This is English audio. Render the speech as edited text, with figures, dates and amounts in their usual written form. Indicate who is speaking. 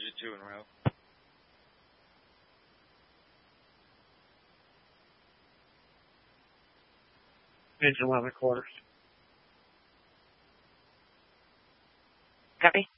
Speaker 1: you 2 in a row.
Speaker 2: It's 11 quarters.
Speaker 3: Copy.